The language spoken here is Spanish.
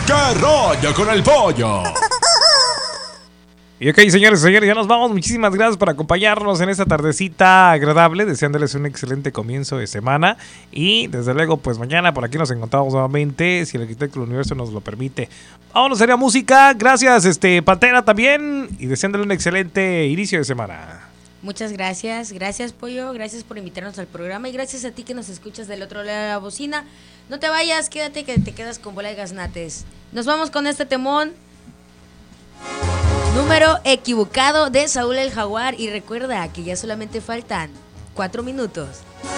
¿Qué rollo con el pollo? Y ok, señores, ya nos vamos. Muchísimas gracias por acompañarnos en esta tardecita agradable, deseándoles un excelente comienzo de semana. Y desde luego, pues mañana por aquí nos encontramos nuevamente, si el arquitecto del universo nos lo permite. Vámonos, sería música. Gracias, Pantera también. Y deseándole un excelente inicio de semana. Muchas gracias, gracias Pollo, gracias por invitarnos al programa y gracias a ti que nos escuchas del otro lado de la bocina. No te vayas, quédate que te quedas con bola de gaznates. Nos vamos con este temón. Número equivocado de Saúl el Jaguar y recuerda que ya solamente faltan 4 minutos.